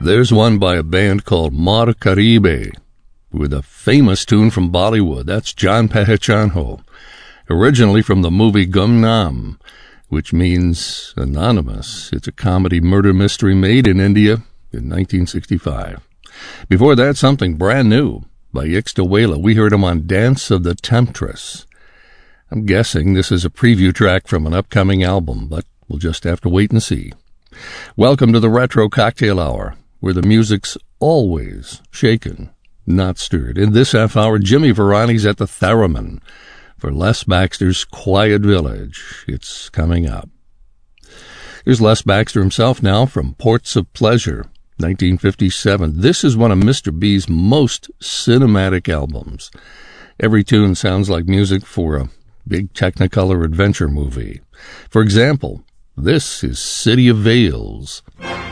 There's one by a band called Mar Caribe with a famous tune from Bollywood. That's John Pehchanho, originally from the movie Gumnam, which means anonymous. It's a comedy murder mystery made in India in 1965. Before that, something brand new by Ixtawela. We heard him on Dance of the Temptress. I'm guessing this is a preview track from an upcoming album, but we'll just have to wait and see. Welcome to the Retro Cocktail Hour, where the music's always shaken, not stirred. In this half hour, Jimmy Varani's at the Theremin for Les Baxter's Quiet Village. It's coming up. Here's Les Baxter himself now from Ports of Pleasure, 1957. This is one of Mr. B's most cinematic albums. Every tune sounds like music for a big Technicolor adventure movie. For example, this is City of Veils.